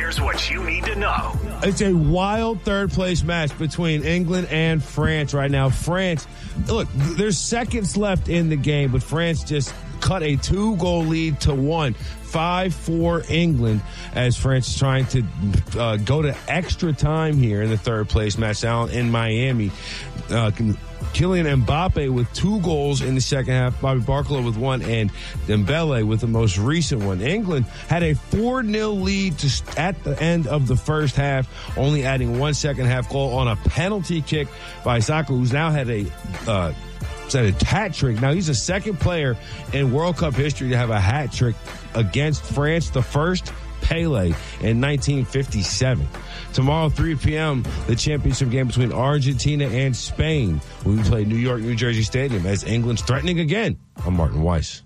Here's what you need to know. It's a wild third-place match between England and France right now. France, look, there's seconds left in the game, but France just cut a 2-goal lead to 1. 5-4 England as France is trying to go to extra time here in the third-place match down in Miami. Kylian Mbappe with 2 goals in the second half, Bobby Barcola with 1, and Dembele with the most recent one. England had a 4-0 lead at the end of the first half, only adding 1 second-half goal on a penalty kick by Saka, who's now had a hat trick. Now he's the second player in World Cup history to have a hat trick against France, the first Pele in 1957. Tomorrow, 3 p.m., the championship game between Argentina and Spain will be played New York, New Jersey Stadium as England's threatening again. I'm Martin Weiss.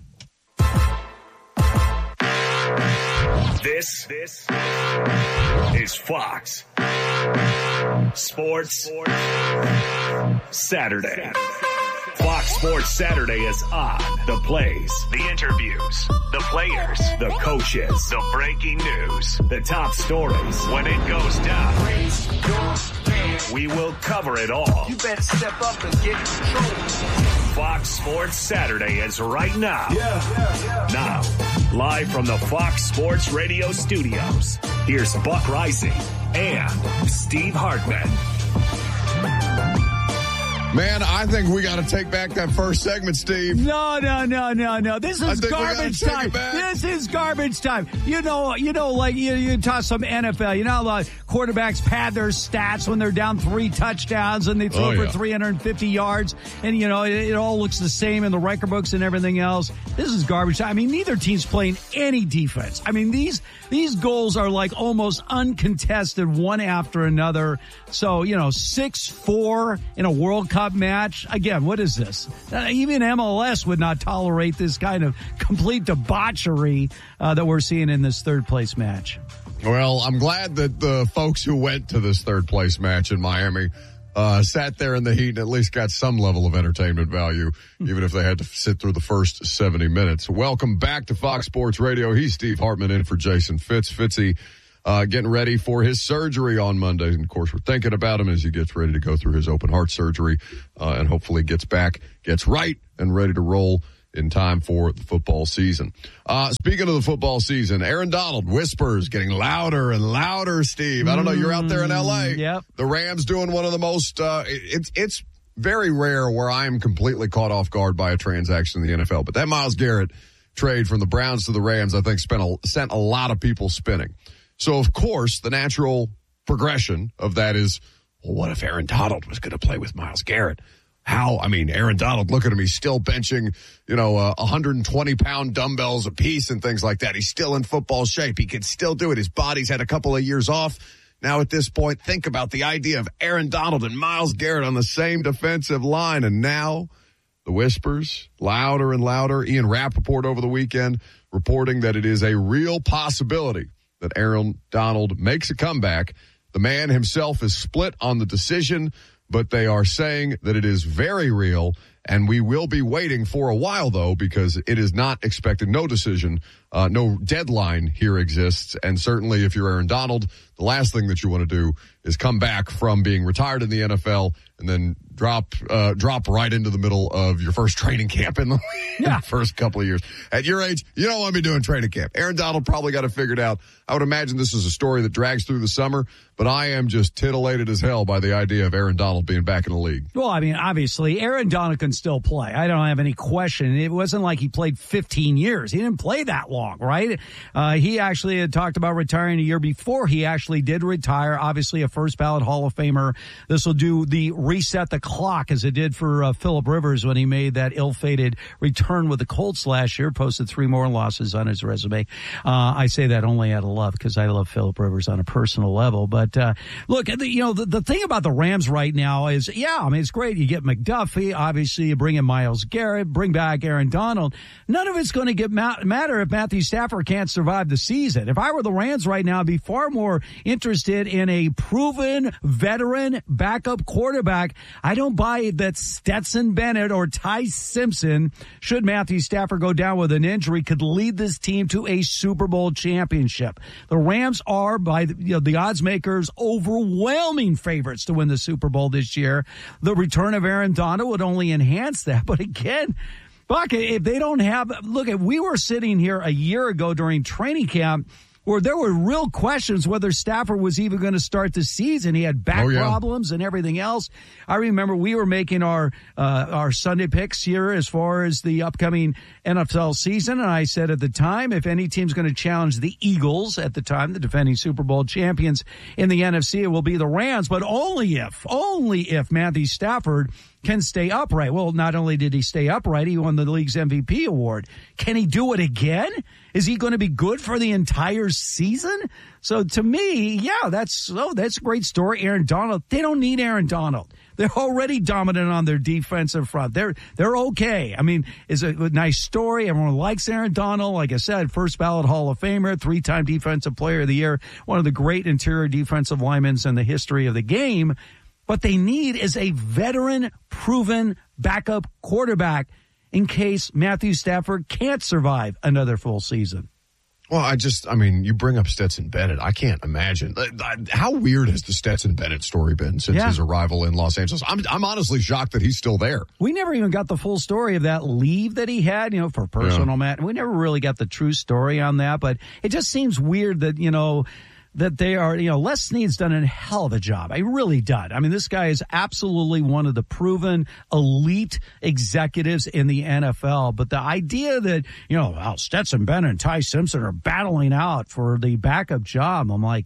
This is Fox Sports Saturday. Fox Sports Saturday is on. The plays, the interviews, the players, the coaches, the breaking news, the top stories. When it goes down, we will cover it all. You better step up and get in control. Fox Sports Saturday is right now. Now, live from the Fox Sports Radio studios, here's Buck Rising and Steve Hartman. Man, I think we got to take back that first segment, Steve. No. This is garbage time. This is garbage time. You know, like you toss some NFL. You know, like quarterbacks pad their stats when they're down 3 touchdowns and they throw for 350 yards. And, you know, it all looks the same in the record books and everything else. This is garbage time. I mean, neither team's playing any defense. I mean, these goals are like almost uncontested one after another. So, you know, 6-4 in a World Cup match. Again, what is this? Even MLS would not tolerate this kind of complete debauchery that we're seeing in this third place match. Well, I'm glad that the folks who went to this third place match in Miami sat there in the heat and at least got some level of entertainment value, even if they had to sit through the first 70 minutes. Welcome back to Fox Sports Radio. He's Steve Hartman in for Jason Fitz. Fitzy getting ready for his surgery on Monday. And, of course, we're thinking about him as he gets ready to go through his open heart surgery and hopefully gets right and ready to roll in time for the football season. Speaking of the football season, Aaron Donald whispers getting louder and louder, Steve. I don't know. You're out there in L.A. Yep. The Rams doing one of the most it's very rare where I am completely caught off guard by a transaction in the NFL. But that Myles Garrett trade from the Browns to the Rams, I think, sent a lot of people spinning. So, of course, the natural progression of that is, well, what if Aaron Donald was going to play with Myles Garrett? How? I mean, Aaron Donald, look at him. He's still benching, 120-pound dumbbells apiece and things like that. He's still in football shape. He can still do it. His body's had a couple of years off. Now, at this point, think about the idea of Aaron Donald and Myles Garrett on the same defensive line. And now the whispers, louder and louder. Ian Rappaport over the weekend reporting that it is a real possibility that Aaron Donald makes a comeback. The man himself is split on the decision, but they are saying that it is very real, and we will be waiting for a while, though, because it is not expected. No decision, no deadline here exists, and certainly if you're Aaron Donald, the last thing that you want to do is come back from being retired in the NFL and then drop right into the middle of your first training camp in the first couple of years. At your age, you don't want to be doing training camp. Aaron Donald probably got it figured out. I would imagine this is a story that drags through the summer, but I am just titillated as hell by the idea of Aaron Donald being back in the league. Well, I mean, obviously, Aaron Donald can still play. I don't have any question. It wasn't like he played 15 years. He didn't play that long, right? He actually had talked about retiring a year before. He actually did retire. Obviously, a first ballot Hall of Famer. This will do the reset the clock as it did for Phillip Rivers when he made that ill-fated return with the Colts last year, posted 3 more losses on his resume. I say that only out of love because I love Phillip Rivers on a personal level. But look, the thing about the Rams right now is, it's great. You get McDuffie. Obviously, obviously you bring in Myles Garrett, bring back Aaron Donald. None of it's going to matter if Matthew Stafford can't survive the season. If I were the Rams right now, I'd be far more interested in a proven veteran backup quarterback. I don't buy that Stetson Bennett or Ty Simpson, should Matthew Stafford go down with an injury, could lead this team to a Super Bowl championship. The Rams are, by the odds makers, overwhelming favorites to win the Super Bowl this year. The return of Aaron Donald would only enhance that. But again, Buck, if they don't have, look, if we were sitting here a year ago during training camp where there were real questions whether Stafford was even going to start the season. He had back problems and everything else. I remember we were making our Sunday picks here as far as the upcoming NFL season, and I said at the time, if any team's going to challenge the Eagles, at the time the defending Super Bowl champions in the NFC, it will be the Rams, but only if Matthew Stafford can stay upright. Well, not only did he stay upright, he won the league's MVP award. Can he do it again? Is he going to be good for the entire season? So to me, yeah, that's a great story. Aaron Donald, they don't need Aaron Donald. They're already dominant on their defensive front. They're okay. I mean, it's a nice story. Everyone likes Aaron Donald. Like I said, first ballot Hall of Famer, 3-time Defensive Player of the Year, one of the great interior defensive linemen in the history of the game. What they need is a veteran, proven backup quarterback in case Matthew Stafford can't survive another full season. Well, you bring up Stetson Bennett. I can't imagine. How weird has the Stetson Bennett story been since his arrival in Los Angeles? I'm honestly shocked that he's still there. We never even got the full story of that leave that he had, for personal matter. We never really got the true story on that, but it just seems weird that, that they are, Les Snead's done a hell of a job. I really done. I mean, this guy is absolutely one of the proven elite executives in the NFL. But the idea that, Stetson Bennett and Ty Simpson are battling out for the backup job, I'm like,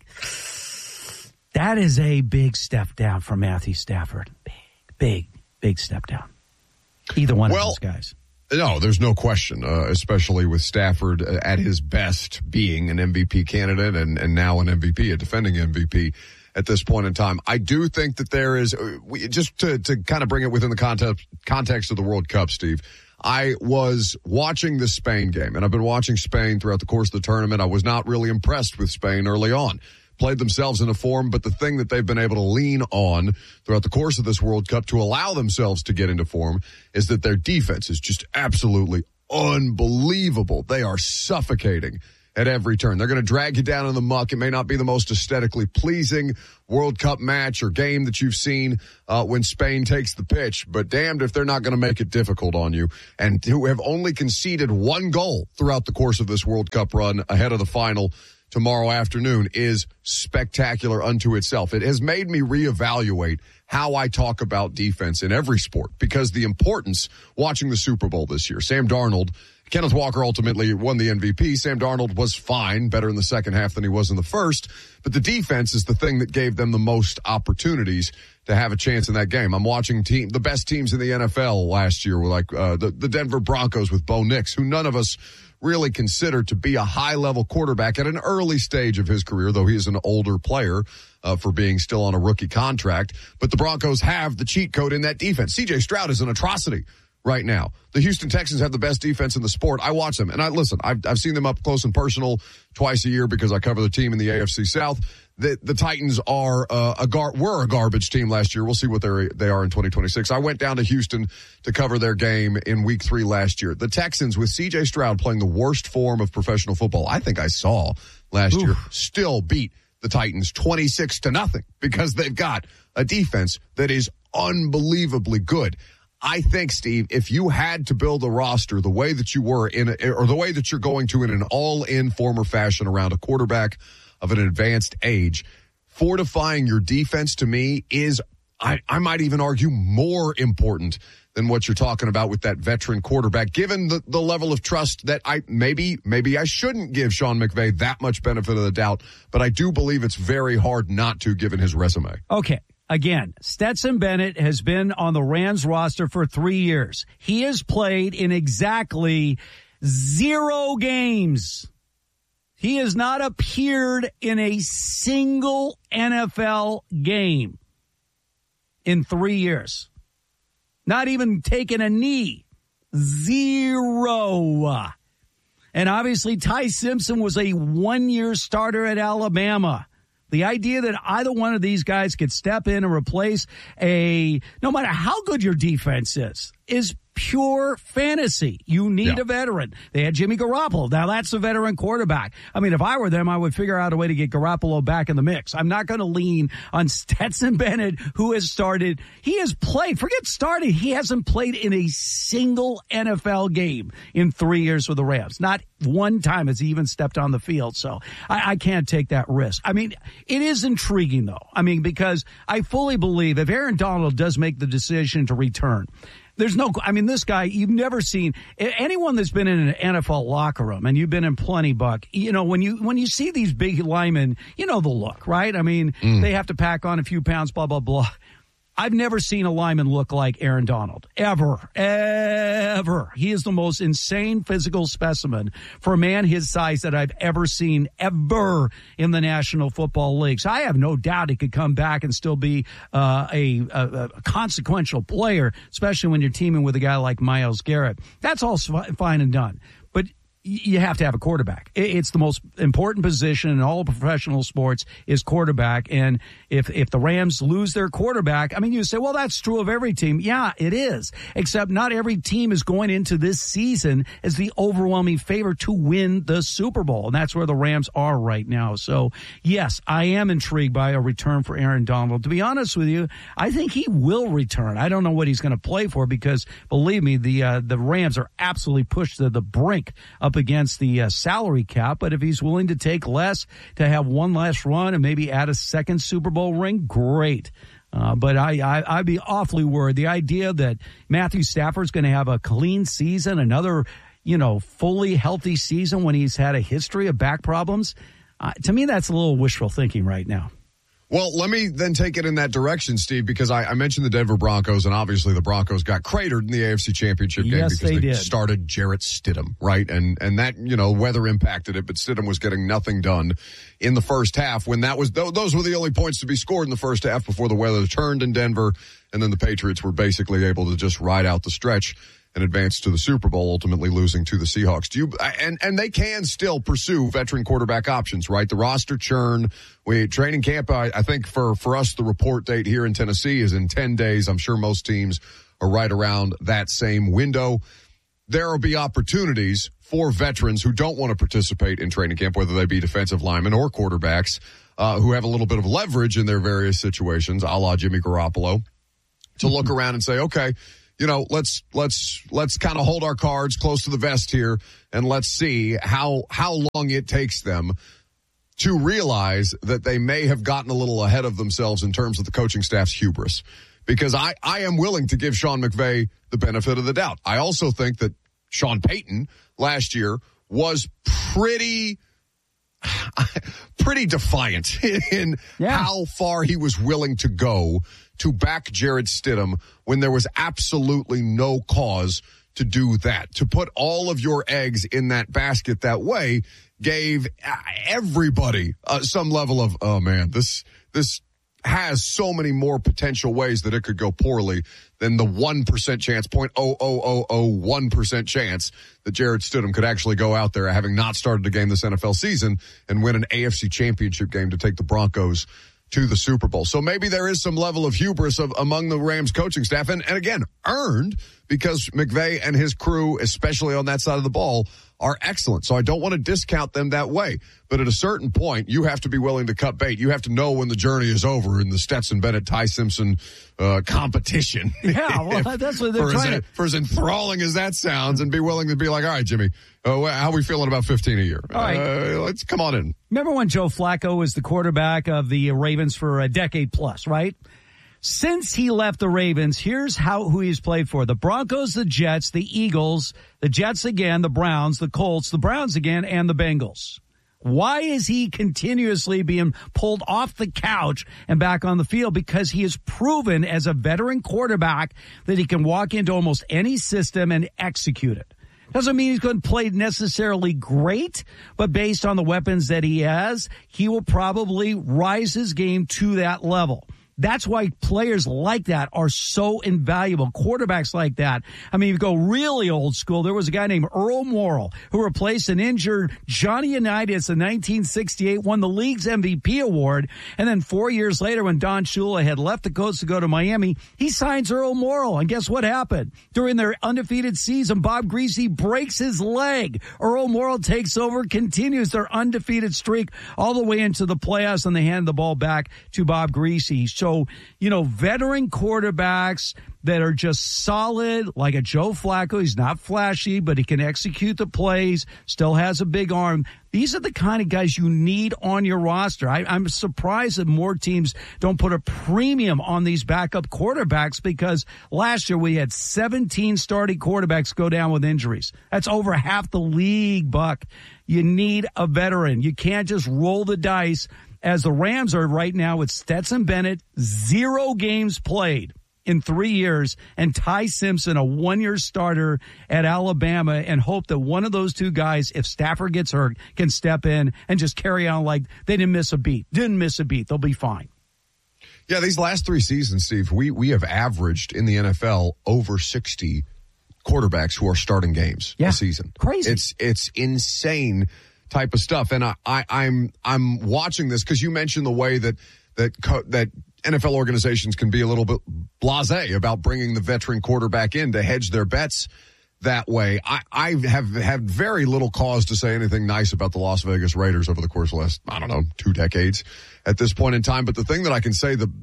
that is a big step down for Matthew Stafford. Big step down. Either one of those guys. No, there's no question, especially with Stafford at his best being an MVP candidate and now an MVP, a defending MVP at this point in time. I do think that there is, just to kind of bring it within the context of the World Cup, Steve, I was watching the Spain game, and I've been watching Spain throughout the course of the tournament. I was not really impressed with Spain early on. Played themselves into form, but the thing that they've been able to lean on throughout the course of this World Cup to allow themselves to get into form is that their defense is just absolutely unbelievable. They are suffocating at every turn. They're going to drag you down in the muck. It may not be the most aesthetically pleasing World Cup match or game that you've seen when Spain takes the pitch, but damned if they're not going to make it difficult on you. And who have only conceded one goal throughout the course of this World Cup run ahead of the final tomorrow afternoon is spectacular unto itself. It has made me reevaluate how I talk about defense in every sport, because the importance watching the Super Bowl this year. Sam Darnold, Kenneth Walker ultimately won the MVP. Sam Darnold was fine, better in the second half than he was in the first, but the defense is the thing that gave them the most opportunities to have a chance in that game. I'm watching the best teams in the NFL last year were like the Denver Broncos with Bo Nix, who none of us really considered to be a high-level quarterback at an early stage of his career, though he is an older player for being still on a rookie contract. But the Broncos have the cheat code in that defense. C.J. Stroud is an atrocity right now. The Houston Texans have the best defense in the sport. I watch them, and I've seen them up close and personal twice a year because I cover the team in the AFC South. The Titans are were a garbage team last year. We'll see what they are in 2026. I went down to Houston to cover their game in week 3 last year. The Texans, with C.J. Stroud playing the worst form of professional football I think I saw last year, still beat the Titans 26-0 because they've got a defense that is unbelievably good. I think, Steve, if you had to build a roster the way that you were or the way that you're going to in an all-in form or fashion around a quarterback of an advanced age, fortifying your defense to me is, I might even argue, more important than what you're talking about with that veteran quarterback, given the level of trust that maybe I shouldn't give Sean McVay that much benefit of the doubt, but I do believe it's very hard not to, given his resume. Okay. Again, Stetson Bennett has been on the Rams roster for 3 years. He has played in exactly 0 games. He has not appeared in a single NFL game in 3 years. Not even taking a knee. 0. And obviously, Ty Simpson was a 1-year starter at Alabama. The idea that either one of these guys could step in and replace no matter how good your defense is pure fantasy. You need a veteran. They had Jimmy Garoppolo. Now that's a veteran quarterback. I mean, if I were them, I would figure out a way to get Garoppolo back in the mix. I'm not going to lean on Stetson Bennett, who has started. He has played. Forget started. He hasn't played in a single NFL game in 3 years with the Rams. Not one time has he even stepped on the field. So I can't take that risk. I mean, it is intriguing, though. I mean, because I fully believe if Aaron Donald does make the decision to return, this guy, you've never seen anyone that's been in an NFL locker room, and you've been in plenty, Buck, when you see these big linemen, you know the look, right? I mean, they have to pack on a few pounds, blah, blah, blah. I've never seen a lineman look like Aaron Donald. Ever. He is the most insane physical specimen for a man his size that I've ever seen ever in the National Football League. So I have no doubt he could come back and still be a consequential player, especially when you're teaming with a guy like Myles Garrett. That's all fine and done. But you have to have a quarterback. It's the most important position in all professional sports is quarterback. And if the Rams lose their quarterback, I mean, you say, well, that's true of every team. Yeah, it is. Except not every team is going into this season as the overwhelming favorite to win the Super Bowl. And that's where the Rams are right now. So, yes, I am intrigued by a return for Aaron Donald. To be honest with you, I think he will return. I don't know what he's going to play for because, believe me, the Rams are absolutely pushed to the brink up against the salary cap, but if he's willing to take less to have one last run and maybe add a second Super Bowl ring, great. But I'd be awfully worried. The idea that Matthew Stafford's going to have a clean season, another, fully healthy season when he's had a history of back problems, to me, that's a little wishful thinking right now. Well, let me then take it in that direction, Steve, because I mentioned the Denver Broncos, and obviously the Broncos got cratered in the AFC Championship game because they started Jarrett Stidham, right? And that, weather impacted it, but Stidham was getting nothing done in the first half when those were the only points to be scored in the first half before the weather turned in Denver, and then the Patriots were basically able to just ride out the stretch and advance to the Super Bowl, ultimately losing to the Seahawks. And they can still pursue veteran quarterback options, right? The roster churn, training camp, I think for us, the report date here in Tennessee is in 10 days. I'm sure most teams are right around that same window. There will be opportunities for veterans who don't want to participate in training camp, whether they be defensive linemen or quarterbacks, who have a little bit of leverage in their various situations, a la Jimmy Garoppolo, to look around and say, okay, let's kind of hold our cards close to the vest here, and let's see how long it takes them to realize that they may have gotten a little ahead of themselves in terms of the coaching staff's hubris. Because I am willing to give Sean McVay the benefit of the doubt. I also think that Sean Payton last year was pretty defiant in how far he was willing to go to back Jarrett Stidham when there was absolutely no cause to do that. To put all of your eggs in that basket that way gave everybody some level of, oh man, this has so many more potential ways that it could go poorly than the 1% chance, 0.00001% chance that Jarrett Stidham could actually go out there having not started a game this NFL season and win an AFC championship game to take the Broncos to the Super Bowl. So maybe there is some level of hubris among the Rams coaching staff, and again, earned, because McVay and his crew, especially on that side of the ball, are excellent. So I don't want to discount them that way. But at a certain point, you have to be willing to cut bait. You have to know when the journey is over in the Stetson Bennett, Ty Simpson competition. Yeah, well, that's what they're trying to... For as enthralling as that sounds, and be willing to be like, all right, Jimmy, how are we feeling about 15 a year? All right. Let's come on in. Remember when Joe Flacco was the quarterback of the Ravens for a decade plus, right? Since he left the Ravens, here's who he's played for. The Broncos, the Jets, the Eagles, the Jets again, the Browns, the Colts, the Browns again, and the Bengals. Why is he continuously being pulled off the couch and back on the field? Because he has proven as a veteran quarterback that he can walk into almost any system and execute it. Doesn't mean he's going to play necessarily great, but based on the weapons that he has, he will probably rise his game to that level. That's why players like that are so invaluable. Quarterbacks like that. I mean, you go really old school. There was a guy named Earl Morrall who replaced an injured Johnny Unitas in 1968, won the league's MVP award. And then 4 years later, when Don Shula had left the Colts to go to Miami, he signs Earl Morrall. And guess what happened? During their undefeated season, Bob Greasy breaks his leg. Earl Morrall takes over, continues their undefeated streak all the way into the playoffs, and they hand the ball back to Bob Greasy. So, veteran quarterbacks that are just solid, like a Joe Flacco. He's not flashy, but he can execute the plays, still has a big arm. These are the kind of guys you need on your roster. I'm surprised that more teams don't put a premium on these backup quarterbacks, because last year we had 17 starting quarterbacks go down with injuries. That's over half the league, Buck. You need a veteran. You can't just roll the dice, as the Rams are right now with Stetson Bennett, 0 games played in 3 years, and Ty Simpson, a 1-year starter at Alabama, and hope that one of those two guys, if Stafford gets hurt, can step in and just carry on like they didn't miss a beat. They'll be fine. Yeah, these last 3 seasons, Steve, we have averaged in the NFL over 60 quarterbacks who are starting games a season. Crazy. It's insane type of stuff. And I'm watching this because you mentioned the way that NFL organizations can be a little bit blasé about bringing the veteran quarterback in to hedge their bets that way. I have had very little cause to say anything nice about the Las Vegas Raiders over the course of the last, 2 decades at this point in time. But the thing that I can say the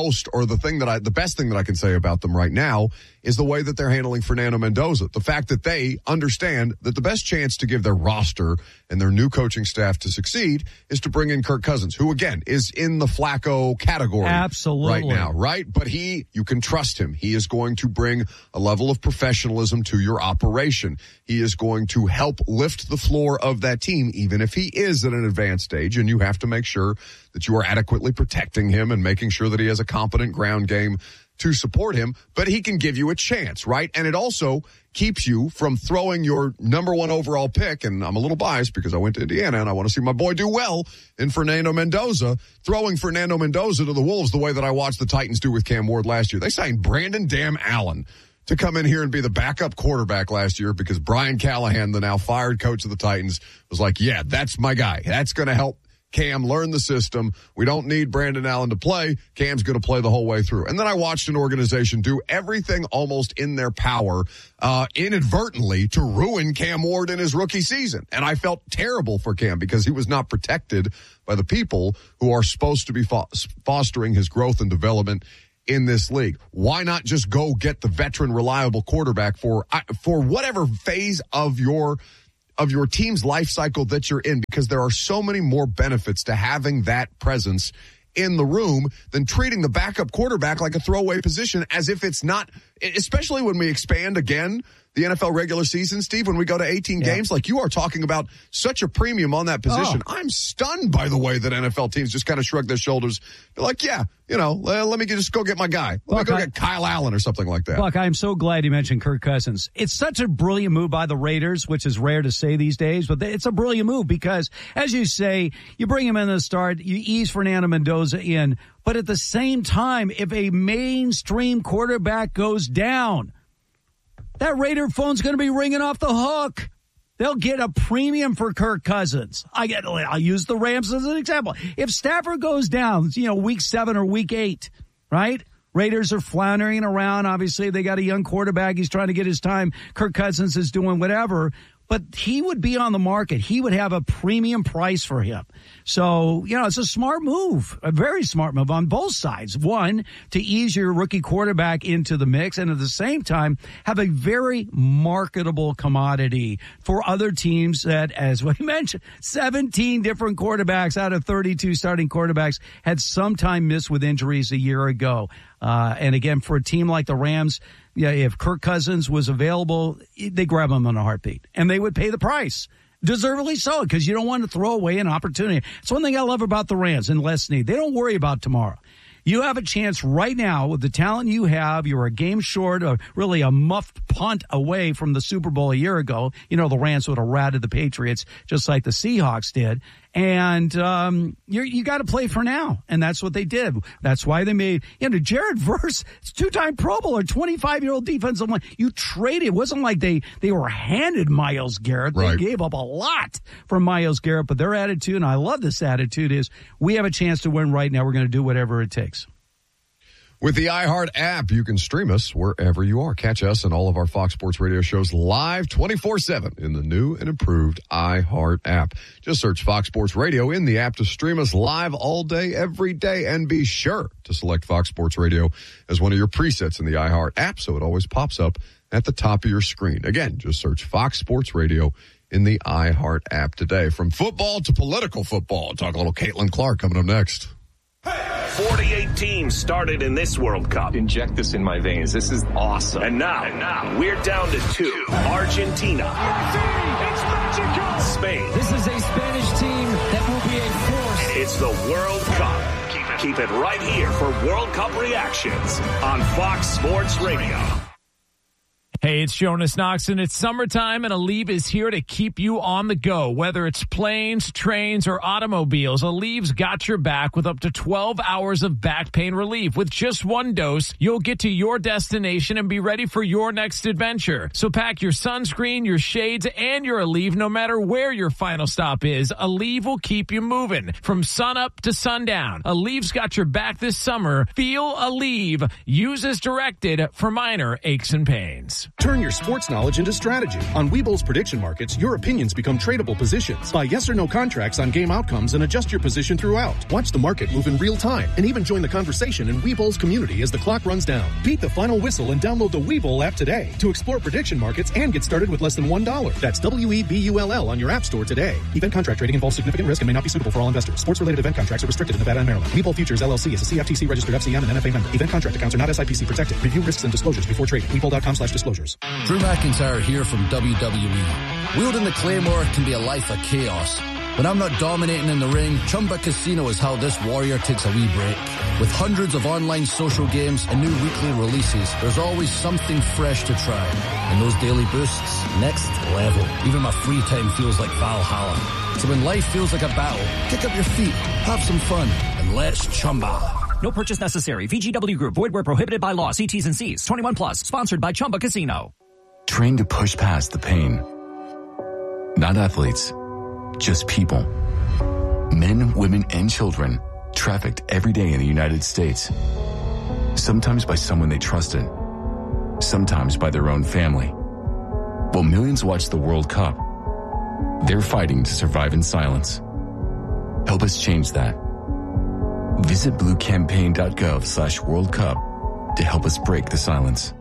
best thing that I can say about them right now is the way that they're handling Fernando Mendoza. The fact that they understand that the best chance to give their roster and their new coaching staff to succeed is to bring in Kirk Cousins, who again is in the Flacco category. Absolutely. Right now, right? But you can trust him. He is going to bring a level of professionalism to your operation. He is going to help lift the floor of that team, even if he is at an advanced stage, and you have to make sure that you are adequately protecting him and making sure that he has a competent ground game to support him, but he can give you a chance, right? And it also keeps you from throwing your number 1 overall pick, and I'm a little biased because I went to Indiana and I want to see my boy do well in Fernando Mendoza, throwing Fernando Mendoza to the Wolves the way that I watched the Titans do with Cam Ward last year. They signed Brandon Damn Allen to come in here and be the backup quarterback last year because Brian Callahan, the now fired coach of the Titans, was like, yeah, that's my guy. That's going to help Cam learn the system. We don't need Brandon Allen to play. Cam's going to play the whole way through. And then I watched an organization do everything almost in their power, inadvertently, to ruin Cam Ward in his rookie season. And I felt terrible for Cam because he was not protected by the people who are supposed to be fostering his growth and development in this league. Why not just go get the veteran, reliable quarterback for whatever phase of your team's life cycle that you're in, because there are so many more benefits to having that presence in the room than treating the backup quarterback like a throwaway position as if it's not, especially when we expand again the NFL regular season, Steve, when we go to 18 games, like you are talking about such a premium on that position. I'm stunned by the way that NFL teams just kind of shrug their shoulders. They're like, let me just go get my guy. Let me go get Kyle Allen or something like that. Buck, I'm so glad you mentioned Kirk Cousins. It's such a brilliant move by the Raiders, which is rare to say these days, but it's a brilliant move because, as you say, you bring him in the start, you ease Fernando Mendoza in, but at the same time, if a mainstream quarterback goes down, that Raider phone's going to be ringing off the hook. They'll get a premium for Kirk Cousins. I'll use the Rams as an example. If Stafford goes down, week 7 or week 8, right? Raiders are floundering around. Obviously, they got a young quarterback. He's trying to get his time. Kirk Cousins is doing whatever. But he would be on the market. He would have a premium price for him. So, it's a smart move, a very smart move on both sides. One, to ease your rookie quarterback into the mix, and at the same time, have a very marketable commodity for other teams that, as we mentioned, 17 different quarterbacks out of 32 starting quarterbacks had sometime missed with injuries a year ago. And again, for a team like the Rams, if Kirk Cousins was available, they grab him in a heartbeat, and they would pay the price. Deservedly so, because you don't want to throw away an opportunity. It's one thing I love about the Rams and Les Snead. They don't worry about tomorrow. You have a chance right now with the talent you have. You're a game short, really a muffed punt away from the Super Bowl a year ago. The Rams would have ratted the Patriots just like the Seahawks did. And you got to play for now. And that's what they did. That's why they made, Jared Verse, it's 2-time Pro Bowler, 25-year-old defensive line. You traded. It wasn't like they were handed Myles Garrett. They gave up a lot for Myles Garrett. But their attitude, and I love this attitude, is we have a chance to win right now. We're going to do whatever it takes. With the iHeart app, you can stream us wherever you are. Catch us and all of our Fox Sports Radio shows live 24/7 in the new and improved iHeart app. Just search Fox Sports Radio in the app to stream us live all day, every day. And be sure to select Fox Sports Radio as one of your presets in the iHeart app so it always pops up at the top of your screen. Again, just search Fox Sports Radio in the iHeart app today. From football to political football. Talk a little Caitlin Clark coming up next. 48 teams started in this World Cup. Inject this in my veins. This is awesome. And now we're down to 2. Argentina. It's magical. Spain. This is a Spanish team that will be a force. It's the World Cup. Keep it right here for World Cup reactions on Fox Sports Radio. Hey, it's Jonas Knoxon. It's summertime and Aleve is here to keep you on the go. Whether it's planes, trains, or automobiles, Aleve's got your back with up to 12 hours of back pain relief. With just one dose, you'll get to your destination and be ready for your next adventure. So pack your sunscreen, your shades, and your Aleve no matter where your final stop is. Aleve will keep you moving from sun up to sundown. Aleve's got your back this summer. Feel Aleve. Use as directed for minor aches and pains. Turn your sports knowledge into strategy. On Webull's prediction markets, your opinions become tradable positions. Buy yes or no contracts on game outcomes and adjust your position throughout. Watch the market move in real time and even join the conversation in Webull's community as the clock runs down. Beat the final whistle and download the Webull app today to explore prediction markets and get started with less than $1. That's WEBULL on your app store today. Event contract trading involves significant risk and may not be suitable for all investors. Sports-related event contracts are restricted in Nevada and Maryland. Webull Futures LLC is a CFTC registered FCM and NFA member. Event contract accounts are not SIPC protected. Review risks and disclosures before trading. Webull.com/disclosures. Drew McIntyre here from WWE. Wielding the Claymore can be a life of chaos. When I'm not dominating in the ring, Chumba Casino is how this warrior takes a wee break. With hundreds of online social games and new weekly releases, there's always something fresh to try. And those daily boosts, next level. Even my free time feels like Valhalla. So when life feels like a battle, kick up your feet, have some fun, and let's Chumba. No purchase necessary. VGW Group. Void where prohibited by law. See T's and C's. 21 plus. Sponsored by Chumba Casino. Trained to push past the pain. Not athletes, just people. Men, women, and children trafficked every day in the United States. Sometimes by someone they trusted. Sometimes by their own family. While millions watch the World Cup, they're fighting to survive in silence. Help us change that. Visit bluecampaign.gov/World Cup to help us break the silence.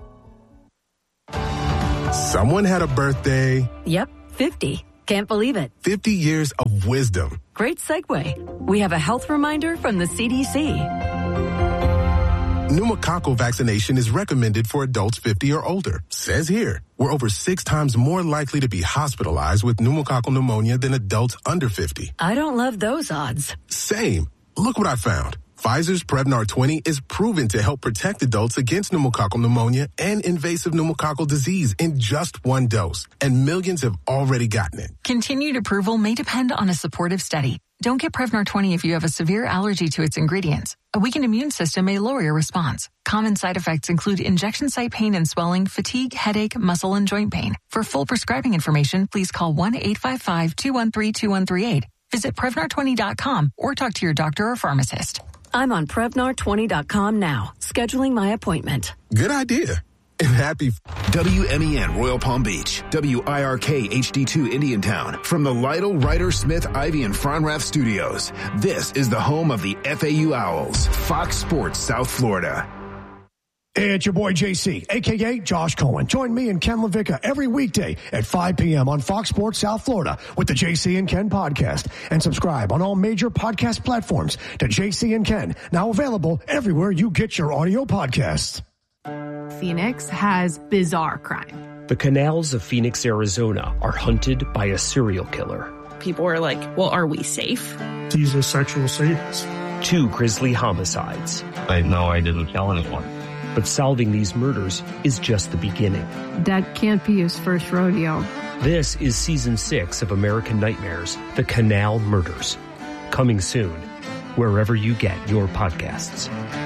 Someone had a birthday. Yep, 50. Can't believe it. 50 years of wisdom. Great segue. We have a health reminder from the CDC. Pneumococcal vaccination is recommended for adults 50 or older. Says here, we're over 6 times more likely to be hospitalized with pneumococcal pneumonia than adults under 50. I don't love those odds. Same. Look what I found. Pfizer's Prevnar 20 is proven to help protect adults against pneumococcal pneumonia and invasive pneumococcal disease in just one dose. And millions have already gotten it. Continued approval may depend on a supportive study. Don't get Prevnar 20 if you have a severe allergy to its ingredients. A weakened immune system may lower your response. Common side effects include injection site pain and swelling, fatigue, headache, muscle, and joint pain. For full prescribing information, please call 1-855-213-2138. Visit Prevnar20.com or talk to your doctor or pharmacist. I'm on Prevnar20.com now, scheduling my appointment. Good idea. And happy WMEN Royal Palm Beach, WIRK HD2 Indiantown. From the Lytle, Ryder, Smith, Ivy, and Fronrath studios, this is the home of the FAU Owls, Fox Sports South Florida. Hey, it's your boy JC, a.k.a. Josh Cohen. Join me and Ken LaVicka every weekday at 5 p.m. on Fox Sports South Florida with the JC and Ken podcast. And subscribe on all major podcast platforms to JC and Ken, now available everywhere you get your audio podcasts. Phoenix has bizarre crime. The canals of Phoenix, Arizona are hunted by a serial killer. People are like, well, are we safe? He's a sexual sadist. 2 grisly homicides. I know I didn't kill anyone. But solving these murders is just the beginning. That can't be his first rodeo. This is Season 6 of American Nightmares, The Canal Murders. Coming soon, wherever you get your podcasts.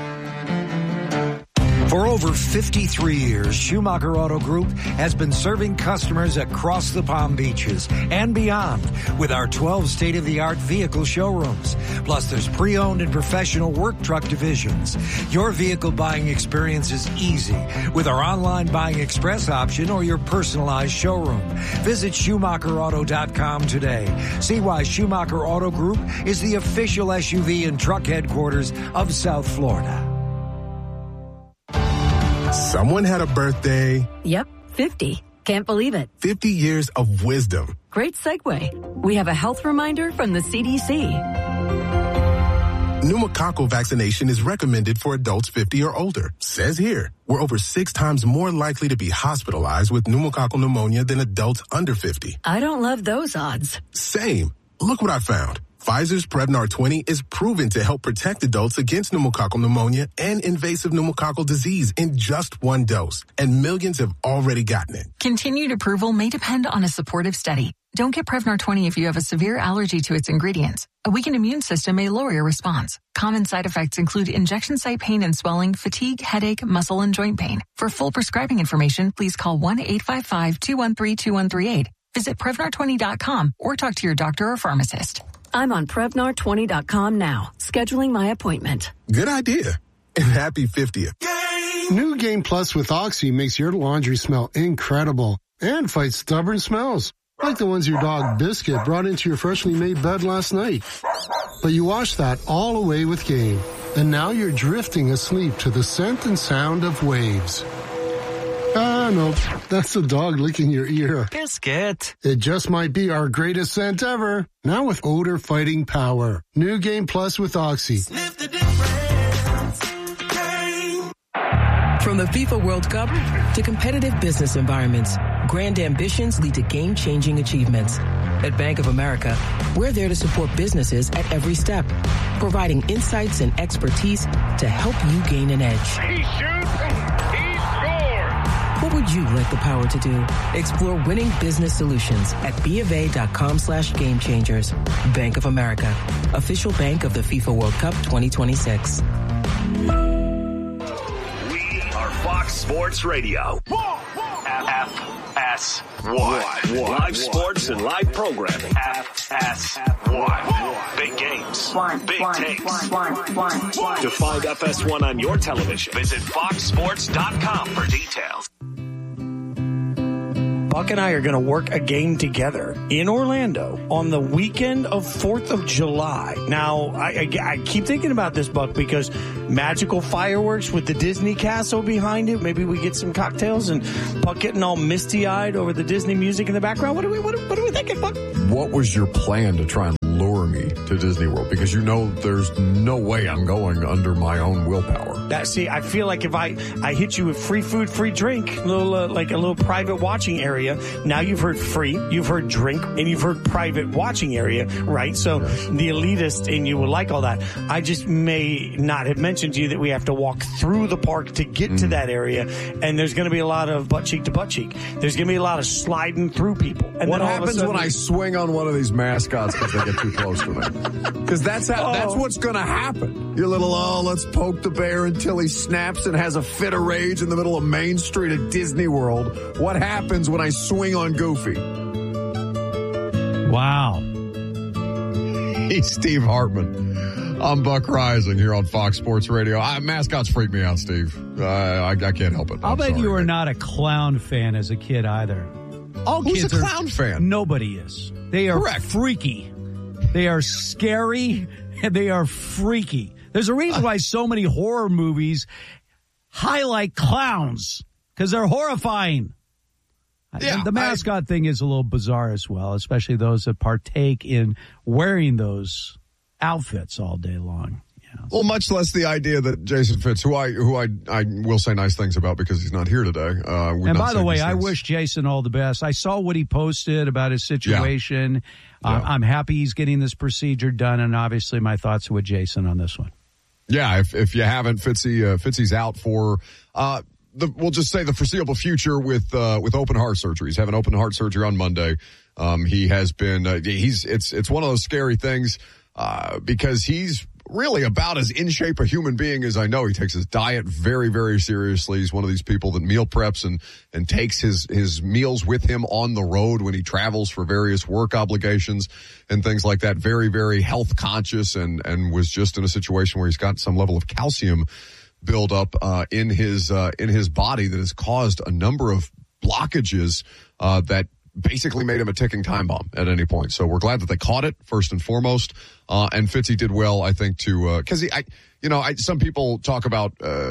For over 53 years, Schumacher Auto Group has been serving customers across the Palm Beaches and beyond with our 12 state-of-the-art vehicle showrooms. Plus, there's pre-owned and professional work truck divisions. Your vehicle buying experience is easy with our online buying express option or your personalized showroom. Visit SchumacherAuto.com today. See why Schumacher Auto Group is the official SUV and truck headquarters of South Florida. Someone had a birthday. Yep, 50. Can't believe it. 50 years of wisdom. Great segue. We have a health reminder from the CDC. Pneumococcal vaccination is recommended for adults 50 or older. Says here, we're over 6 times more likely to be hospitalized with pneumococcal pneumonia than adults under 50. I don't love those odds. Same. Look what I found. Pfizer's Prevnar 20 is proven to help protect adults against pneumococcal pneumonia and invasive pneumococcal disease in just 1 dose. And millions have already gotten it. Continued approval may depend on a supportive study. Don't get Prevnar 20 if you have a severe allergy to its ingredients. A weakened immune system may lower your response. Common side effects include injection site pain and swelling, fatigue, headache, muscle, and joint pain. For full prescribing information, please call 1-855-213-2138. Visit Prevnar20.com or talk to your doctor or pharmacist. I'm on Prevnar20.com now, scheduling my appointment. Good idea. And happy 50th. New Game Plus with Oxy makes your laundry smell incredible and fights stubborn smells, like the ones your dog Biscuit brought into your freshly made bed last night. But you washed that all away with Game, and now you're drifting asleep to the scent and sound of waves. Nope. That's the dog licking your ear. Biscuit. It just might be our greatest scent ever. Now with odor fighting power. New Game Plus with Oxy. Sniff the difference. From the FIFA World Cup to competitive business environments, grand ambitions lead to game-changing achievements. At Bank of America, we're there to support businesses at every step, providing insights and expertise to help you gain an edge. He shoots. What would you like the power to do? Explore winning business solutions at BofA.com/game changers. Bank of America, official bank of the FIFA World Cup 2026. We are Fox Sports Radio. FS1. Live sports and live programming. FS1. Big games. Big takes. To find FS1 on your television, visit foxsports.com for details. Buck and I are going to work a game together in Orlando on the weekend of 4th of July. Now, I keep thinking about this, Buck, because magical fireworks with the Disney castle behind it. Maybe we get some cocktails and Buck getting all misty-eyed over the Disney music in the background. What are we thinking, Buck? What was your plan to try and lure me to Disney World? Because you know there's no way I'm going under my own willpower. I feel like if I hit you with free food, free drink, like a little private watching area. Now you've heard free, you've heard drink, and you've heard private watching area, right? So the elitist in you will like all that. I just may not have mentioned to you that we have to walk through the park to get to that area, and there's going to be a lot of butt cheek to butt cheek. There's going to be a lot of sliding through people. And what happens when I swing on one of these mascots because they get too close to me? Because that's what's going to happen. Your little, let's poke the bear until he snaps and has a fit of rage in the middle of Main Street at Disney World. What happens when I swing on Goofy? Wow. He's Steve Hartman. I'm Buck Rising here on Fox Sports Radio. Mascots freak me out, Steve. I can't help it. I'll bet you were not a clown fan as a kid either. Who's a clown fan? Nobody is. They are freaky. They are scary, and they are freaky. There's a reason why so many horror movies highlight clowns, because they're horrifying. Yeah, the mascot thing is a little bizarre as well, especially those that partake in wearing those outfits all day long. Well, much less the idea that Jason Fitz, who I will say nice things about because he's not here today. And by the way, I wish Jason all the best. I saw what he posted about his situation. Yeah. I'm happy he's getting this procedure done, and obviously my thoughts are with Jason on this one. Yeah, if you haven't, Fitzy's out for we'll just say the foreseeable future with open heart surgery. He's having open heart surgery on Monday. He has been, it's one of those scary things, because he's really about as in shape a human being as I know. He takes his diet very, very seriously. He's one of these people that meal preps and takes his meals with him on the road when he travels for various work obligations and things like that. Very, very health conscious and was just in a situation where he's got some level of calcium build up, in his body that has caused a number of blockages, that basically made him a ticking time bomb at any point. So we're glad that they caught it first and foremost. And Fitzy did well, I think, cause some people talk about,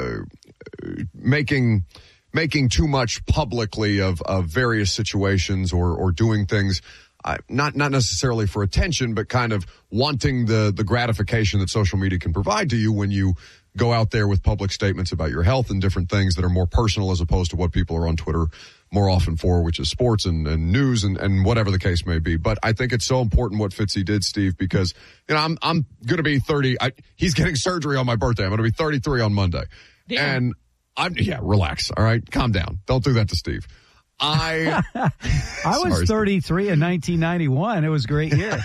making too much publicly of various situations or doing things, not necessarily for attention, but kind of wanting the gratification that social media can provide to you when you go out there with public statements about your health and different things that are more personal as opposed to what people are on Twitter more often for, which is sports and news and whatever the case may be. But I think it's so important what Fitzy did, Steve, because, I'm going to be 30. He's getting surgery on my birthday. I'm going to be 33 on Monday. Damn. And relax. All right. Calm down. Don't do that to Steve. I was 33 in 1991. It was a great year.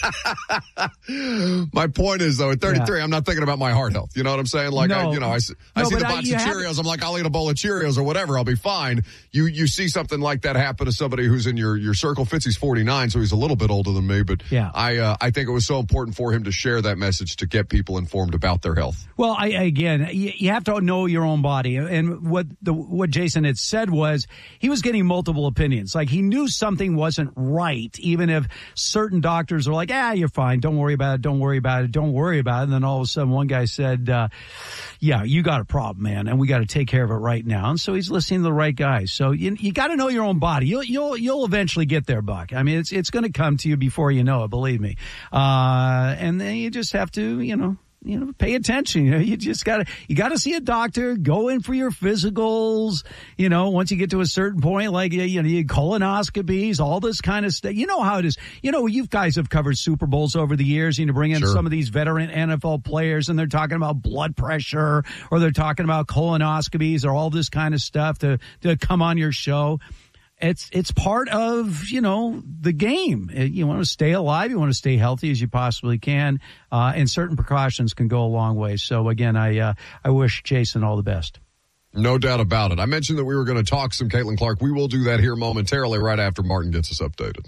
My point is, though, at 33, I'm not thinking about my heart health. You know what I'm saying? Like, I see the box of Cheerios. I'm like, I'll eat a bowl of Cheerios or whatever. I'll be fine. You see something like that happen to somebody who's in your circle. Fitzy's 49, so he's a little bit older than me. But I think it was so important for him to share that message to get people informed about their health. Well, you have to know your own body. And what Jason had said was he was getting multiple opinions. Like, he knew something wasn't right, even if certain doctors are like, you're fine. Don't worry about it. Don't worry about it. Don't worry about it. And then all of a sudden one guy said, you got a problem, man, and we got to take care of it right now. And so he's listening to the right guys. So you got to know your own body. You'll eventually get there, Buck. I mean, it's going to come to you before you know it, believe me. And then you just have to, pay attention. You just gotta see a doctor, go in for your physicals. Once you get to a certain point, like, colonoscopies, all this kind of stuff. You know how it is. You guys have covered Super Bowls over the years. You bring in some of these veteran NFL players and they're talking about blood pressure or they're talking about colonoscopies or all this kind of stuff to come on your show. It's part of, the game. You want to stay alive. You want to stay healthy as you possibly can. And certain precautions can go a long way. So again, I wish Jason all the best. No doubt about it. I mentioned that we were going to talk some Caitlin Clark. We will do that here momentarily right after Martin gets us updated.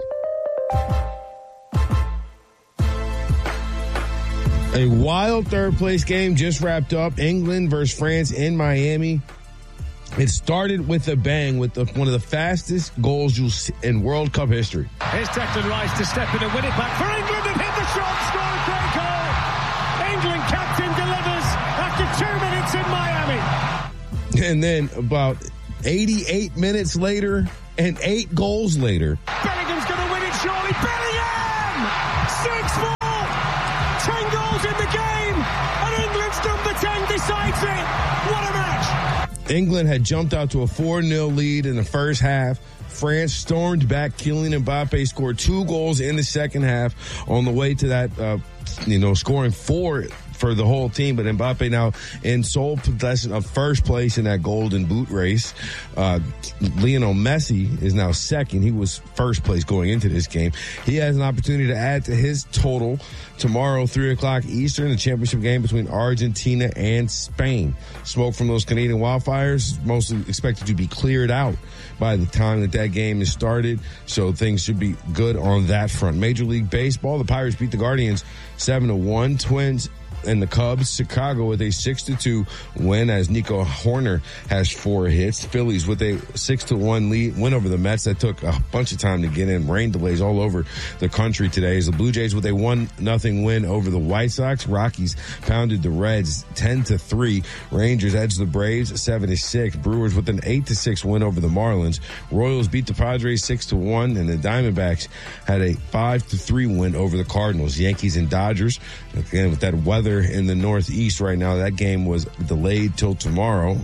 A wild third place game just wrapped up. England versus France in Miami. It started with a bang with one of the fastest goals you'll see in World Cup history. Here's Declan Rice to step in and win it back for England and hit the shot, score a great goal. England captain delivers after 2 minutes in Miami. And then about 88 minutes later and 8 goals later. Bellingham's going to win it surely. Bellingham! 6-4! 10 goals in the game and England's number 10 decides it. What a match! England had jumped out to a 4-0 lead in the first half. France stormed back. Kylian Mbappe scored 2 goals in the second half on the way to that, scoring 4 for the whole team. But Mbappe now in sole possession of first place in that golden boot race. Lionel Messi is now second. He was first place going into this game. He has an opportunity to add to his total tomorrow, 3:00 Eastern, the championship game between Argentina and Spain. Smoke from those Canadian wildfires mostly expected to be cleared out by the time that game is started, so things should be good on that front. Major League Baseball, the Pirates beat the Guardians 7-1. Twins and the Cubs, Chicago with a 6-2 win as Nico Horner has 4 hits. Phillies with a 6-1 lead win over the Mets. That took a bunch of time to get in. Rain delays all over the country today. As the Blue Jays with a 1-0 win over the White Sox. Rockies pounded the Reds 10-3. Rangers edged the Braves 7-6. Brewers with an 8-6 win over the Marlins. Royals beat the Padres 6-1, and the Diamondbacks had a 5-3 win over the Cardinals. Yankees and Dodgers, again with that weather in the Northeast right now, that game was delayed till tomorrow.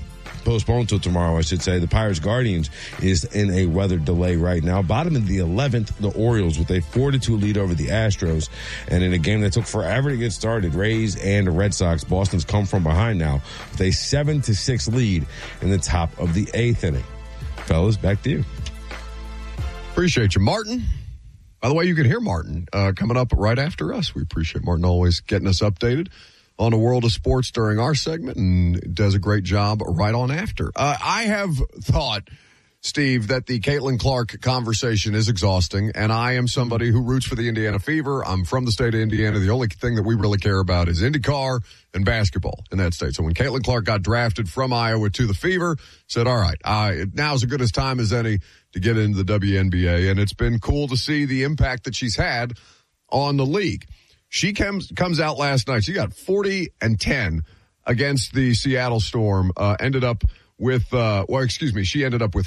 postponed till tomorrow, I should say. The Pirates Guardians is in a weather delay right now. Bottom of the 11th, the Orioles with a 4-2 lead over the Astros. And in a game that took forever to get started, Rays and the Red Sox, Boston's come from behind now with a 7-6 lead in the top of the 8th inning. Fellas, back to you. Appreciate you, Martin. By the way, you can hear Martin coming up right after us. We appreciate Martin always getting us updated on the world of sports during our segment and does a great job right on after. I have thought, Steve, that the Caitlin Clark conversation is exhausting, and I am somebody who roots for the Indiana Fever. I'm from the state of Indiana. The only thing that we really care about is IndyCar and basketball in that state. So when Caitlin Clark got drafted from Iowa to the Fever, said, all right, now's as good a time as any to get into the WNBA, and it's been cool to see the impact that she's had on the league. She comes out last night. She got 40-10 against the Seattle Storm, ended up with, she ended up with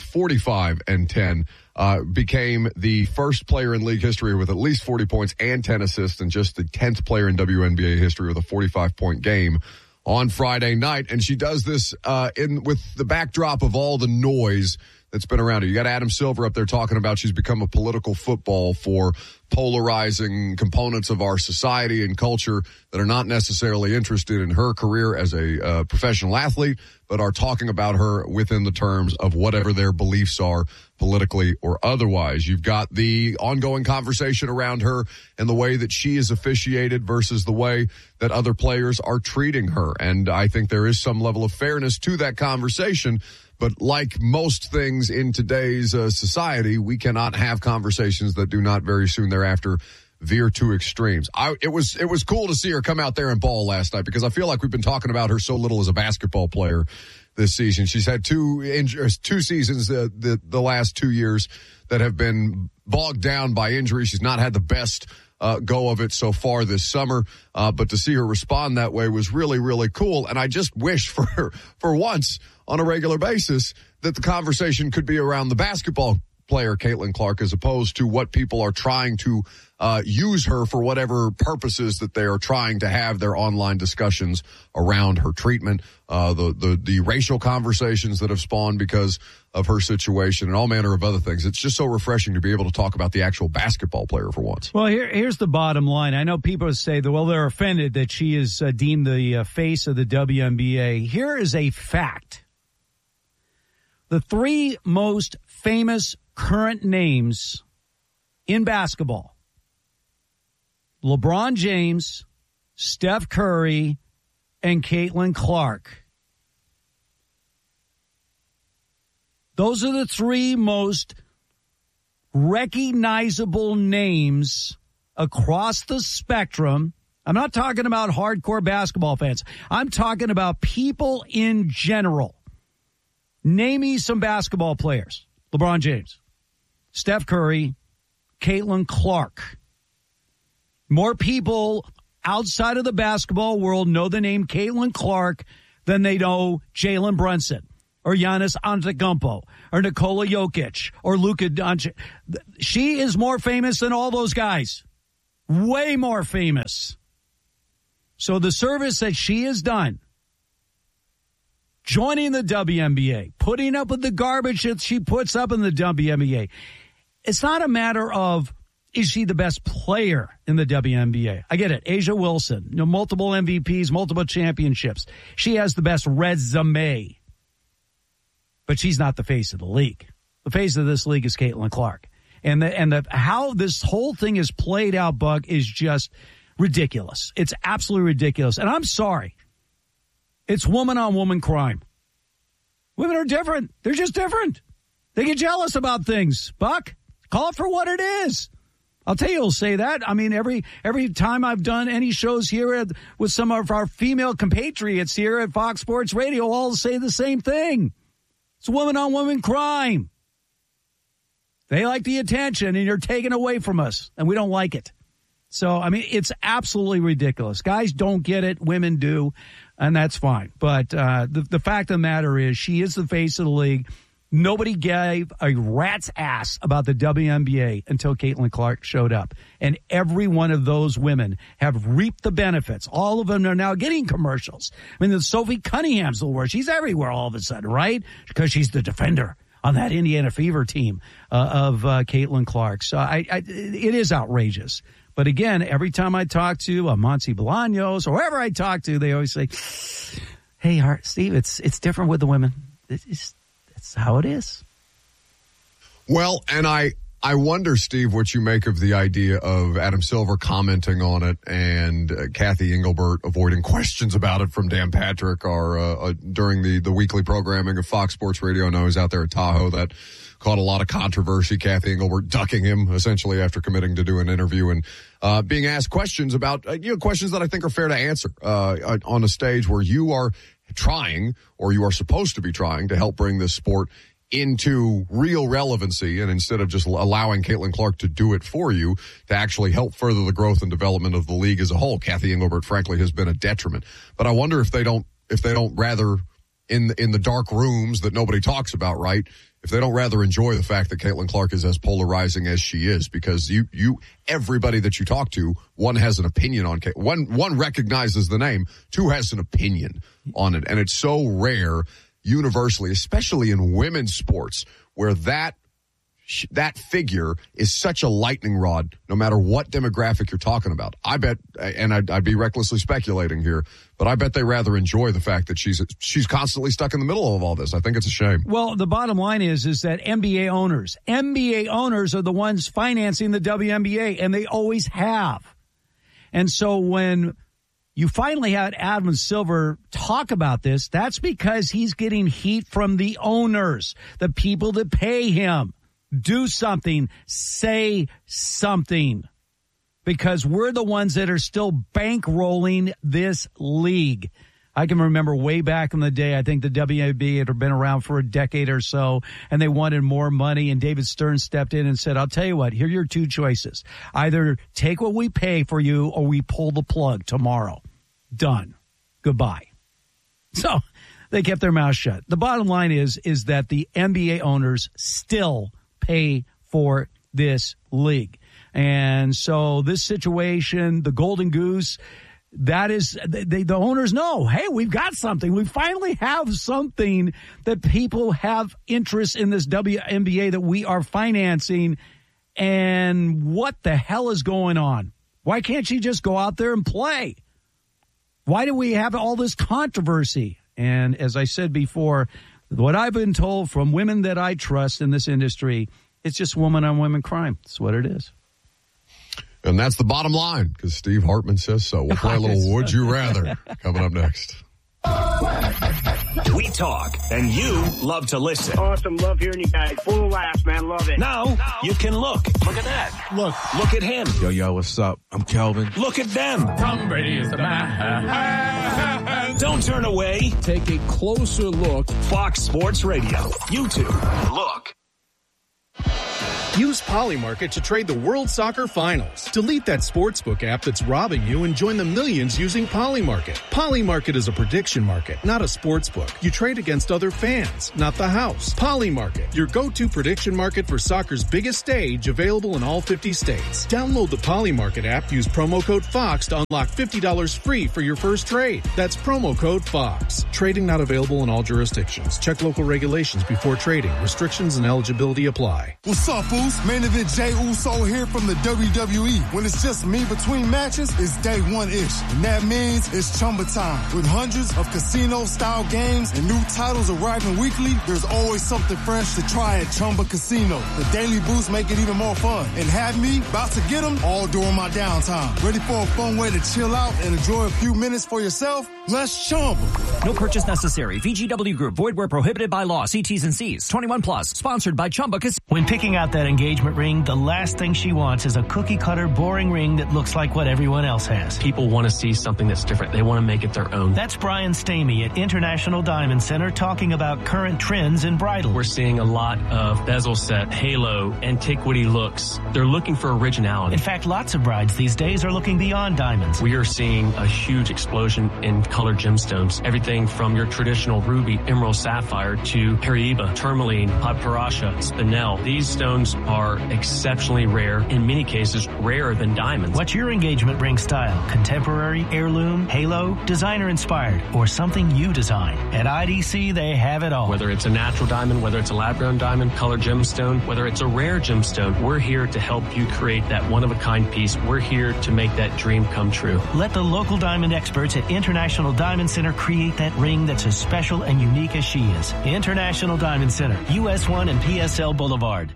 45-10, became the first player in league history with at least 40 points and 10 assists, and just the 10th player in WNBA history with a 45-point game on Friday night. And she does this with the backdrop of all the noise that's been around her. You got Adam Silver up there talking about she's become a political football for polarizing components of our society and culture that are not necessarily interested in her career as a professional athlete, but are talking about her within the terms of whatever their beliefs are politically or otherwise. You've got the ongoing conversation around her and the way that she is officiated versus the way that other players are treating her. And I think there is some level of fairness to that conversation. But like most things in today's society, we cannot have conversations that do not very soon thereafter veer to extremes. It was cool to see her come out there and ball last night, because I feel like we've been talking about her so little as a basketball player this season. She's had two seasons the last 2 years that have been bogged down by injury. She's not had the best go of it so far this summer, but to see her respond that way was really, really cool. And I just wish for once on a regular basis that the conversation could be around the basketball player Caitlin Clark, as opposed to what people are trying to use her for, whatever purposes that they are trying to have their online discussions around her treatment, the racial conversations that have spawned because of her situation, and all manner of other things. It's just so refreshing to be able to talk about the actual basketball player for once. Well, here's the bottom line. I know people say that, well, they're offended that she is deemed the face of the WNBA. Here is a fact. The three most famous current names in basketball: LeBron James, Steph Curry, and Caitlin Clark. Those are the three most recognizable names across the spectrum. I'm not talking about hardcore basketball fans. I'm talking about people in general. Name me some basketball players. LeBron James, Steph Curry, Caitlin Clark. More people outside of the basketball world know the name Caitlin Clark than they know Jalen Brunson or Giannis Antetokounmpo or Nikola Jokic or Luka Doncic. She is more famous than all those guys. Way more famous. So the service that she has done, joining the WNBA, putting up with the garbage that she puts up in the WNBA, it's not a matter of, is she the best player in the WNBA? I get it. A'ja Wilson, multiple MVPs, multiple championships. She has the best resume. But she's not the face of the league. The face of this league is Caitlin Clark. And how this whole thing is played out, Buck, is just ridiculous. It's absolutely ridiculous. And I'm sorry. It's woman-on-woman crime. Women are different. They're just different. They get jealous about things. Buck, call it for what it is. I'll tell you who'll say that. I mean, every time I've done any shows here with some of our female compatriots here at Fox Sports Radio, all say the same thing. It's woman-on-woman crime. They like the attention, and you're taking away from us, and we don't like it. So, I mean, it's absolutely ridiculous. Guys don't get it. Women do, and that's fine. But the fact of the matter is she is the face of the league. Nobody gave a rat's ass about the WNBA until Caitlin Clark showed up. And every one of those women have reaped the benefits. All of them are now getting commercials. I mean, the Sophie Cunningham's the worst. She's everywhere all of a sudden, right? Because she's the defender on that Indiana Fever team of Caitlin Clark. So it is outrageous. But again, every time I talk to Monty Bolaños or whoever I talk to, they always say, hey, Steve, it's different with the women. That's how it is. Well, and I wonder, Steve, what you make of the idea of Adam Silver commenting on it and Kathy Engelbert avoiding questions about it from Dan Patrick or during the weekly programming of Fox Sports Radio. I know he's out there at Tahoe. That caught a lot of controversy. Kathy Engelbert ducking him essentially after committing to do an interview and being asked questions about questions that I think are fair to answer on a stage where you are trying, or you are supposed to be trying, to help bring this sport into real relevancy, and instead of just allowing Caitlin Clark to do it for you, to actually help further the growth and development of the league as a whole. Kathy Engelbert, frankly, has been a detriment. But I wonder if they don't rather, in the dark rooms that nobody talks about, right, if they don't rather enjoy the fact that Caitlin Clark is as polarizing as she is, because everybody that you talk to, one has an opinion on one recognizes the name, two has an opinion on it. And it's so rare universally, especially in women's sports, where that figure is such a lightning rod, no matter what demographic you're talking about. I bet, and I'd be recklessly speculating here, but I bet they rather enjoy the fact that she's constantly stuck in the middle of all this. I think it's a shame. Well, the bottom line is that NBA owners are the ones financing the WNBA, and they always have. And so when you finally had Adam Silver talk about this, that's because he's getting heat from the owners, the people that pay him. Do something, say something, because we're the ones that are still bankrolling this league. I can remember way back in the day, I think the WNBA had been around for a decade or so, and they wanted more money, and David Stern stepped in and said, I'll tell you what, here are your two choices. Either take what we pay for you, or we pull the plug tomorrow. Done. Goodbye. So they kept their mouth shut. The bottom line is that the NBA owners still pay for this league. And so this situation, the Golden Goose, that is, the owners know, hey, we've got something. We finally have something that people have interest in this WNBA that we are financing. And what the hell is going on? Why can't she just go out there and play? Why do we have all this controversy? And as I said before, what I've been told from women that I trust in this industry, it's just woman-on-woman crime. That's what it is. And that's the bottom line, because Steve Hartman says so. We'll play a little Would You Rather coming up next. We talk, and you love to listen. Awesome. Love hearing you guys. Full of laughs, man. Love it. Now you can look. Look at that. Look at him. Yo, what's up? I'm Kelvin. Look at them. Tom Brady is the man. Don't turn away. Take a closer look. Fox Sports Radio. YouTube. Look. Use Polymarket to trade the World Soccer Finals. Delete that sportsbook app that's robbing you and join the millions using Polymarket. Polymarket is a prediction market, not a sportsbook. You trade against other fans, not the house. Polymarket, your go-to prediction market for soccer's biggest stage, available in all 50 states. Download the Polymarket app, use promo code FOX to unlock $50 free for your first trade. That's promo code FOX. Trading not available in all jurisdictions. Check local regulations before trading. Restrictions and eligibility apply. What's up, fools? Main event Jay Uso here from the WWE. When it's just me between matches, it's day one-ish. And that means it's Chumba time. With hundreds of casino-style games and new titles arriving weekly, there's always something fresh to try at Chumba Casino. The daily boosts make it even more fun. And have me about to get them all during my downtime. Ready for a fun way to chill out and enjoy a few minutes for yourself? Let's Chumba. No purchase necessary. VGW Group. Void where prohibited by law. See T's and C's. 21 plus. Sponsored by Chumba Casino. When picking out that engagement ring, the last thing she wants is a cookie-cutter, boring ring that looks like what everyone else has. People want to see something that's different. They want to make it their own. That's Brian Stamey at International Diamond Center talking about current trends in bridal. We're seeing a lot of bezel set, halo, antiquity looks. They're looking for originality. In fact, lots of brides these days are looking beyond diamonds. We are seeing a huge explosion in colored gemstones. Everything from your traditional ruby, emerald, sapphire to Heriba, tourmaline, Parasha, spinel. These stones are exceptionally rare, in many cases rarer than diamonds. What's your engagement ring style? Contemporary, heirloom, halo, designer inspired, or something you design? At IDC, they have it all. Whether it's a natural diamond, whether it's a lab-grown diamond, colored gemstone, whether it's a rare gemstone, we're here to help you create that one-of-a-kind piece. We're here to make that dream come true. Let the local diamond experts at International Diamond Center create that ring that's as special and unique as she is. International Diamond Center, US 1 and PSL Boulevard.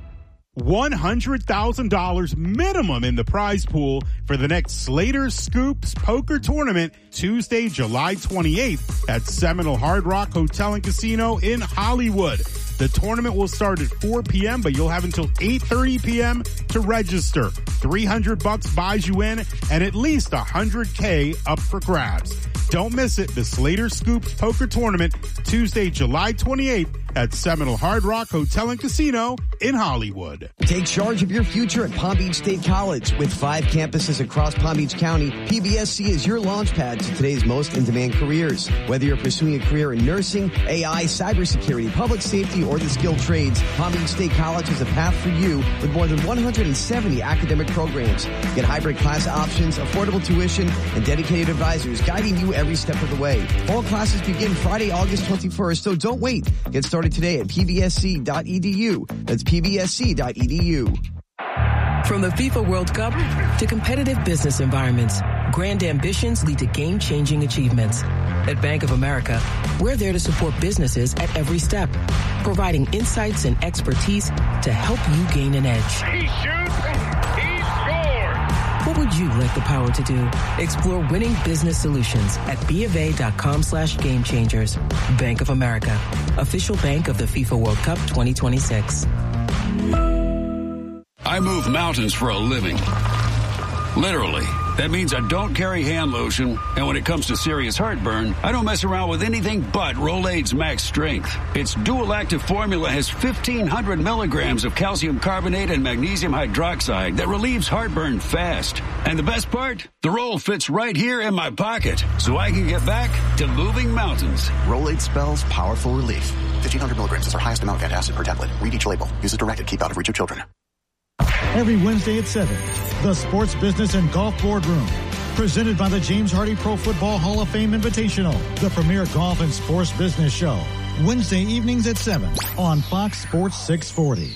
$100,000 minimum in the prize pool for the next Slater Scoops Poker Tournament, Tuesday, July 28th at Seminole Hard Rock Hotel and Casino in Hollywood. The tournament will start at 4 p.m., but you'll have until 8:30 p.m. to register. $300 buys you in and at least $100K up for grabs. Don't miss it. The Slater Scoops Poker Tournament, Tuesday, July 28th at Seminole Hard Rock Hotel and Casino in Hollywood. Take charge of your future at Palm Beach State College. With 5 campuses across Palm Beach County, PBSC is your launchpad to today's most in-demand careers. Whether you're pursuing a career in nursing, AI, cybersecurity, public safety, or the skilled trades, Palm Beach State College is a path for you with more than 170 academic programs. Get hybrid class options, affordable tuition, and dedicated advisors guiding you every step of the way. All classes begin Friday, August 21st, so don't wait. Get started today at pbsc.edu. That's pbsc.edu. From the FIFA World Cup to competitive business environments, grand ambitions lead to game-changing achievements. At Bank of America, we're there to support businesses at every step, providing insights and expertise to help you gain an edge. He shoots, he scores! What would you like the power to do? Explore winning business solutions at BofA.com/gamechangers. Bank of America, official bank of the FIFA World Cup 2026. I move mountains for a living. Literally. That means I don't carry hand lotion, and when it comes to serious heartburn, I don't mess around with anything but Rolaids Max Strength. Its dual-active formula has 1,500 milligrams of calcium carbonate and magnesium hydroxide that relieves heartburn fast. And the best part? The roll fits right here in my pocket, so I can get back to moving mountains. Rolaids spells powerful relief. 1,500 milligrams is our highest amount of antacid per tablet. Read each label. Use as directed. Keep out of reach of children. Every Wednesday at 7, the Sports Business and Golf Boardroom. Presented by the James Hardy Pro Football Hall of Fame Invitational, the premier golf and sports business show. Wednesday evenings at 7 on Fox Sports 640.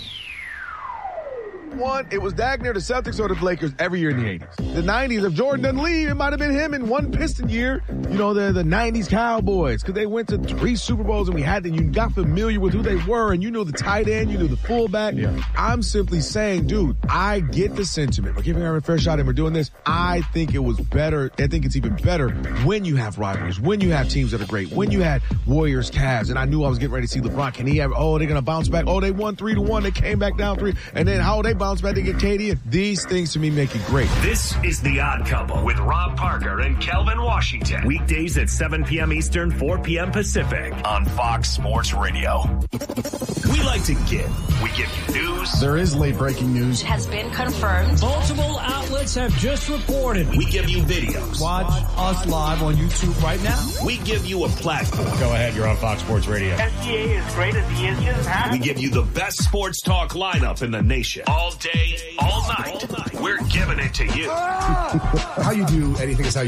It was Dagner, the Celtics, or the Lakers every year in the 80s. The 90s, if Jordan doesn't leave, it might have been him in one Piston year. You know, the 90s Cowboys, because they went to 3 Super Bowls, and you got familiar with who they were, and you knew the tight end, you knew the fullback. Yeah. I'm simply saying, dude, I get the sentiment. We're giving Aaron a fair shot, and we're doing this. I think it was better. I think it's even better when you have rivalries, when you have teams that are great, when you had Warriors, Cavs, and I knew I was getting ready to see LeBron. Can he have, they're going to bounce back. They won 3-1. They came back down 3. And then how they bounce back to get KD. These things to me make it great. This is The Odd Couple with Rob Parker and Kelvin Washington. Weekdays at 7 p.m. Eastern, 4 p.m. Pacific on Fox Sports Radio. We like to give. We give you news. There is late breaking news. It has been confirmed. Multiple outlets have just reported. We give you videos. Watch us live on YouTube right now. We give you a platform. Go ahead, you're on Fox Sports Radio. SGA is great as he is just happy. We give you the best sports talk lineup in the nation. All day, all night. We're giving it to you. How you do anything is how you